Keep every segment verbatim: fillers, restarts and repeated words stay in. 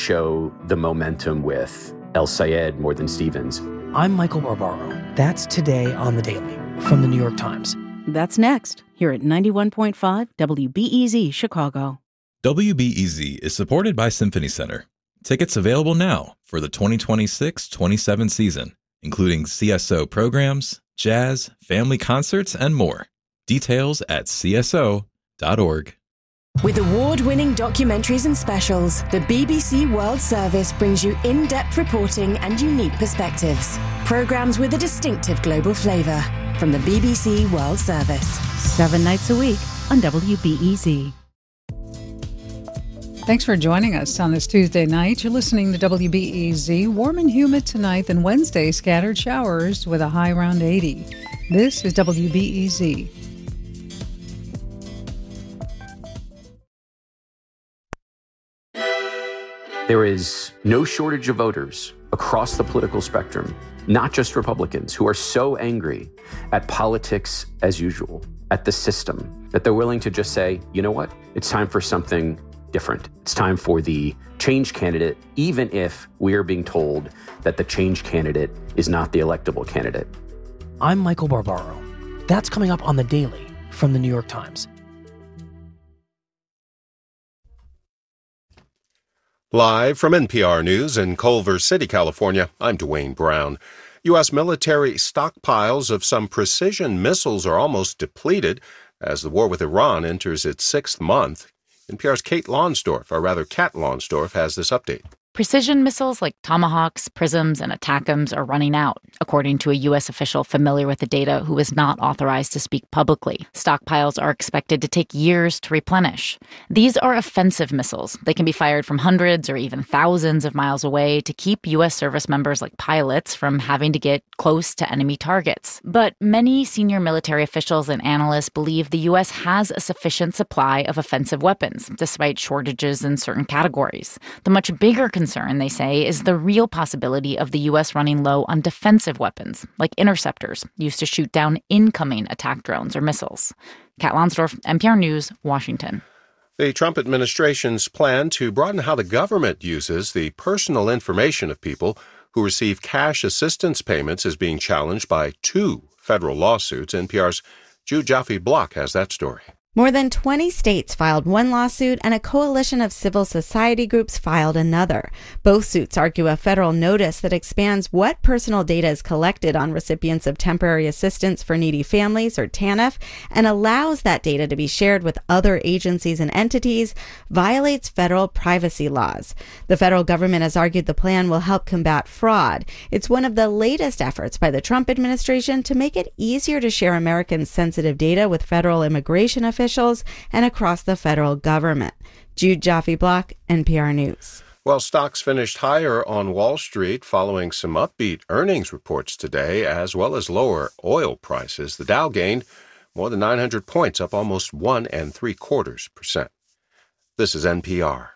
show the momentum with El Sayed more than Stevens. I'm Michael Barbaro. That's Today on the Daily from the New York Times. That's next, here at ninety-one point five W B E Z Chicago. W B E Z is supported by Symphony Center. Tickets available now for the twenty twenty-six twenty-seven season, including C S O programs, jazz, family concerts, and more. Details at c s o dot org. With award-winning documentaries and specials, the B B C World Service brings you in-depth reporting and unique perspectives. Programs with a distinctive global flavour from the B B C World Service. Seven nights a week on W B E Z. Thanks for joining us on this Tuesday night. You're listening to W B E Z. Warm and humid tonight, then Wednesday, scattered showers with a high around eighty. This is W B E Z. There is no shortage of voters across the political spectrum, not just Republicans, who are so angry at politics as usual, at the system, that they're willing to just say, you know what, it's time for something different. It's time for the change candidate, even if we are being told that the change candidate is not the electable candidate. I'm Michael Barbaro. That's coming up on The Daily from the New York Times. Live from N P R News in Culver City, California, I'm Dwayne Brown. U S military stockpiles of some precision missiles are almost depleted as the war with Iran enters its sixth month. N P R's Kate Lonsdorf, or rather Kat Lonsdorf, has this update. Precision missiles like Tomahawks, Prisms, and ATACMS are running out, according to a U S official familiar with the data who is not authorized to speak publicly. Stockpiles are expected to take years to replenish. These are offensive missiles. They can be fired from hundreds or even thousands of miles away to keep U S service members like pilots from having to get close to enemy targets. But many senior military officials and analysts believe the U S has a sufficient supply of offensive weapons, despite shortages in certain categories. The much bigger concern, they say, is the real possibility of the U S running low on defensive weapons, like interceptors, used to shoot down incoming attack drones or missiles. Kat Lonsdorf, N P R News, Washington. The Trump administration's plan to broaden how the government uses the personal information of people who receive cash assistance payments is being challenged by two federal lawsuits. N P R's Jude Jaffe-Block has that story. More than twenty states filed one lawsuit, and a coalition of civil society groups filed another. Both suits argue a federal notice that expands what personal data is collected on recipients of temporary assistance for needy families, or TANF, and allows that data to be shared with other agencies and entities, violates federal privacy laws. The federal government has argued the plan will help combat fraud. It's one of the latest efforts by the Trump administration to make it easier to share Americans' sensitive data with federal immigration officials. officials and across the federal government. Jude Jaffe-Block, N P R News. Well, stocks finished higher on Wall Street following some upbeat earnings reports today, as well as lower oil prices. The Dow gained more than nine hundred points, up almost one and three quarters percent. This is N P R.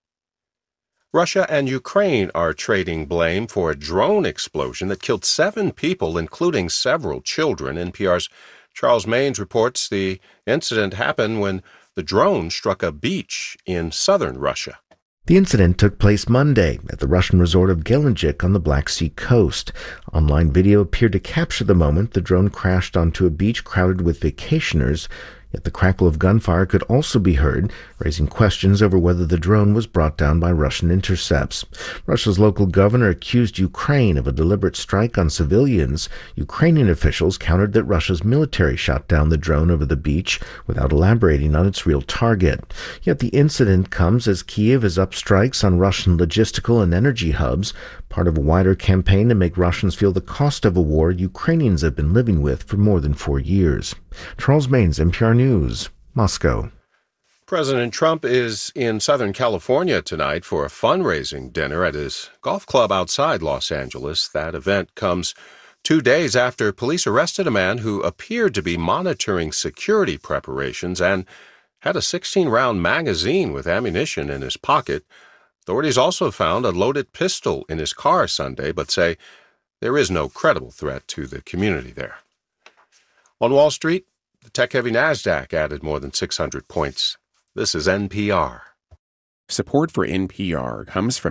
Russia and Ukraine are trading blame for a drone explosion that killed seven people, including several children. N P R's Charles Maynes reports the incident happened when the drone struck a beach in southern Russia. The incident took place Monday at the Russian resort of Gelendzhik on the Black Sea coast. Online video appeared to capture the moment the drone crashed onto a beach crowded with vacationers. Yet the crackle of gunfire could also be heard, raising questions over whether the drone was brought down by Russian intercepts. Russia's local governor accused Ukraine of a deliberate strike on civilians. Ukrainian officials countered that Russia's military shot down the drone over the beach without elaborating on its real target. Yet the incident comes as Kyiv is up strikes on Russian logistical and energy hubs, part of a wider campaign to make Russians feel the cost of a war Ukrainians have been living with for more than four years. Charles Maynes, N P R News, Moscow. President Trump is in Southern California tonight for a fundraising dinner at his golf club outside Los Angeles. That event comes two days after police arrested a man who appeared to be monitoring security preparations and had a sixteen-round magazine with ammunition in his pocket. Authorities also found a loaded pistol in his car Sunday, but say there is no credible threat to the community there. On Wall Street, the tech-heavy NASDAQ added more than six hundred points. This is N P R. Support for N P R comes from